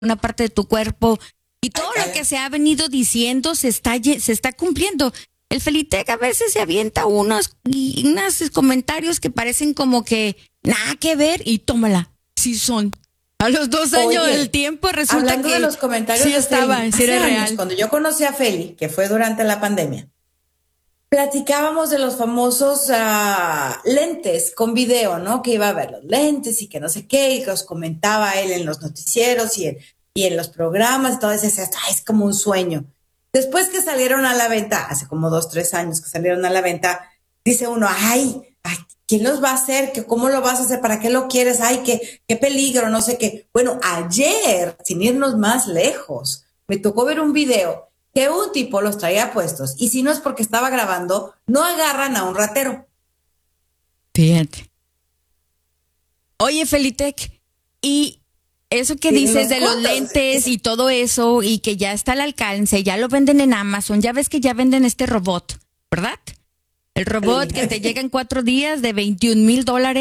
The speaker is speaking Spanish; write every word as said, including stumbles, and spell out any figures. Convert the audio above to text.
una parte de tu cuerpo y todo Ay, lo que se ha venido diciendo se está se está cumpliendo. El Felitec a veces se avienta unos y unos comentarios que parecen como que nada que ver y tómala, sí son. A los dos años Oye, del tiempo resulta hablando que de los comentarios sí de estaba, Feli, sí hace era años, real. cuando yo conocí a Feli, que fue durante la pandemia, platicábamos de los famosos uh, lentes con video, ¿no? Que iba a ver los lentes y que no sé qué, y que los comentaba él en los noticieros y en, y en los programas, entonces es como un sueño. Después que salieron a la venta, hace como dos, tres años que salieron a la venta, dice uno, ay, ay, ¿quién los va a hacer? ¿Qué, ¿Cómo lo vas a hacer? ¿Para qué lo quieres? Ay, qué, qué peligro, no sé qué. Bueno, ayer, sin irnos más lejos, me tocó ver un video que un tipo los traía puestos y si no es porque estaba grabando, no agarran a un ratero. Fíjate. Oye, Felitec, y eso que Sí, dices nos de los contas, lentes es- y todo eso, y que ya está al alcance, ya lo venden en Amazon, ya ves que ya venden este robot, ¿verdad? El robot que te llega en cuatro días de veintiún mil dólares.